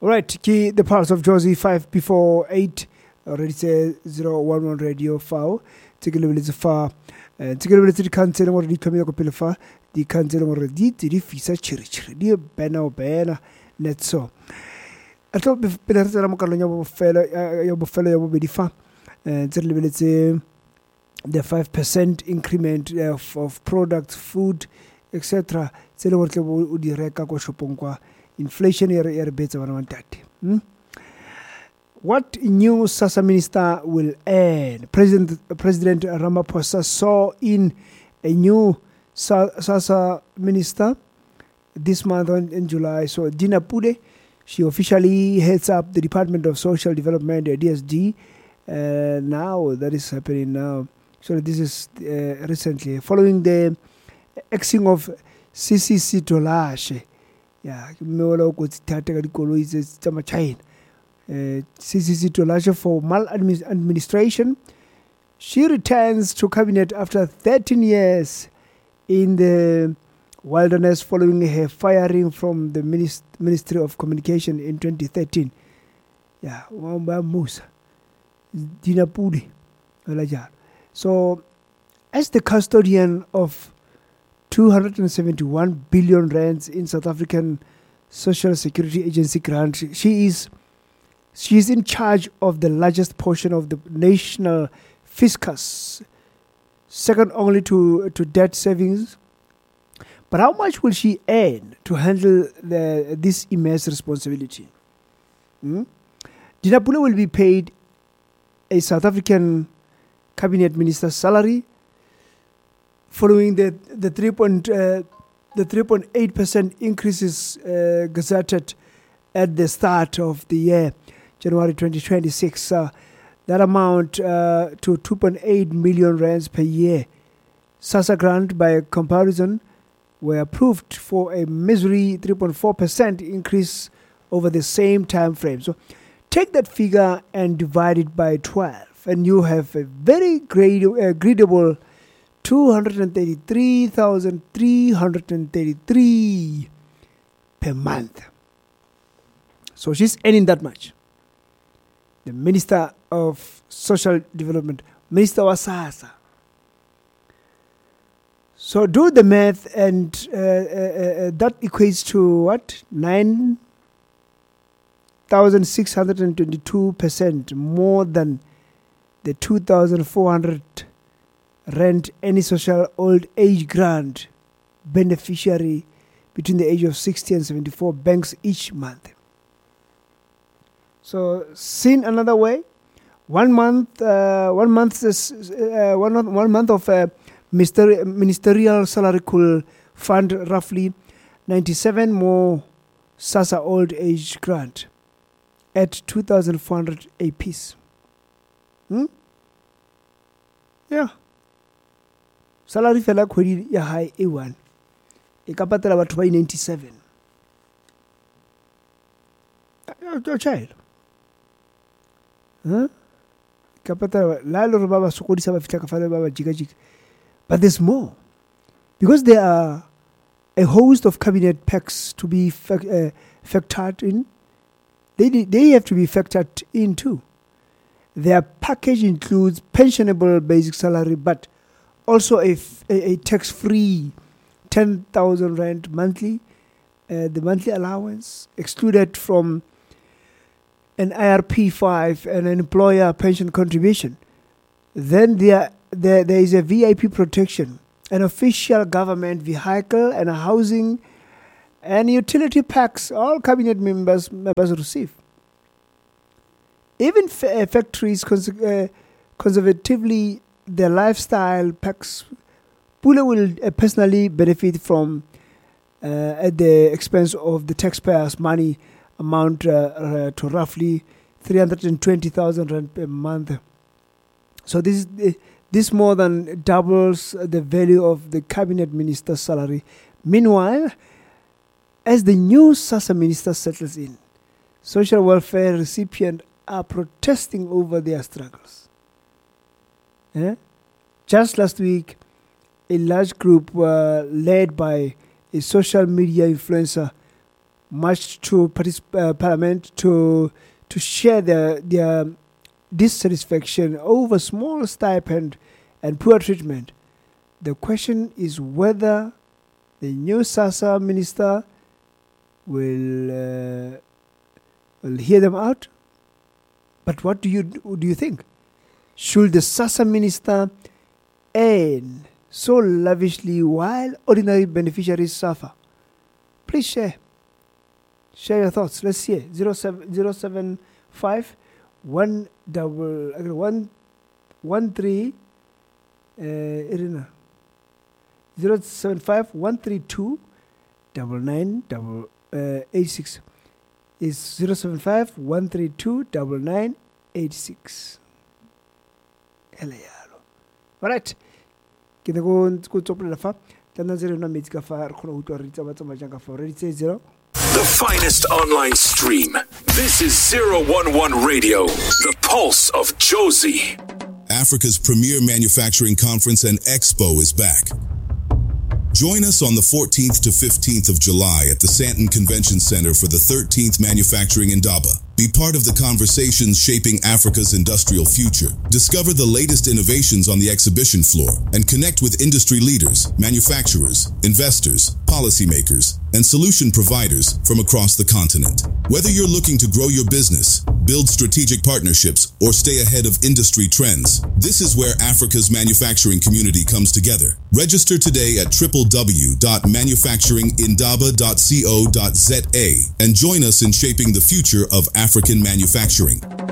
All right, key the pulse of Josie 5 before 8. Already say 011 radio file. Take a little bit far. Take a little bit to the cancel or the coming up far. The cancel or the fisa church. Dear Bena net so. I thought better than I'm calling your fellow will be far. And the 5% increment of products, food, etc. Inflation What new SASSA minister will earn? President Ramaphosa saw in a new SASSA minister this month in July. So Dina Pude, she officially heads up the Department of Social Development, DSD. Now that is happening now. So this is recently following the axing of CCC Tolashe. Yeah, CCC Tolashe for maladministration. She returns to cabinet after 13 years in the wilderness following her firing from the Ministry of Communication in 2013. Yeah, Wamba Musa, Dina Pudi. So, as the custodian of 271 billion rands in South African Social Security Agency grant, she is in charge of the largest portion of the national fiscus, second only to debt savings. But how much will she earn to handle this immense responsibility? Dina Pule will be paid a South African cabinet minister's salary following the 3.8% increases gazetted at the start of the year, January 2026. That amount to 2.8 million rands per year. SASSA grant, by comparison, were approved for a misery 3.4% increase over the same time frame. So take that figure and divide it by 12, and you have a very agreeable 233,333 per month. So she's earning that much. The Minister of Social Development, Minister wa SASSA. So do the math, and that equates to what? 9,622% more than the 2,400 rand any social old age grant beneficiary between the age of 60 and 74 banks each month. So, seen another way, 1 month of ministerial salary could fund roughly 97 more SASSA old age grant at 2,400 a piece. Yeah. Salary fela khwedi ya high A1. E ka patela batho ba 97. Your child. Ka patela la lo ba ba sokodisa ba fitla ka fale ba ba jika. But there's more. Because there are a host of cabinet packs to be factored in. They have to be factored in too. Their package includes pensionable basic salary, but also a tax-free 10,000 rand monthly, the monthly allowance, excluded from an IRP5 and an employer pension contribution. Then there is a VIP protection, an official government vehicle, and a housing and utility packs all cabinet members receive. Even factories conservatively, their lifestyle packs, Pule will personally benefit from at the expense of the taxpayers' money, amount to roughly 320,000 rand per month. So this more than doubles the value of the cabinet minister's salary. Meanwhile, as the new SASSA minister settles in, social welfare recipients are protesting over their struggles. Just last week, a large group led by a social media influencer marched to Parliament to share their dissatisfaction over small stipend and poor treatment. The question is whether the new SASSA minister will hear them out. But what do you think? Should the SASSA minister earn so lavishly while ordinary beneficiaries suffer? Please share your thoughts. Let's see. 075 Irina. 075 132 9986 is 075 132 9986. All right. Kita go tsopela fa tana zero na metsi ka fa re khona utwa re tsa ba tsama jang ka fa re tse 0. The finest online stream. This is 011 Radio, the pulse of Jozi. Africa's premier manufacturing conference and expo is back. Join us on the 14th to 15th of July at the Sandton Convention Center for the 13th Manufacturing Indaba. Be part of the conversations shaping Africa's industrial future. Discover the latest innovations on the exhibition floor and connect with industry leaders, manufacturers, investors, policymakers, and solution providers from across the continent. Whether you're looking to grow your business, build strategic partnerships, or stay ahead of industry trends, this is where Africa's manufacturing community comes together. Register today at www.manufacturingindaba.co.za and join us in shaping the future of African manufacturing.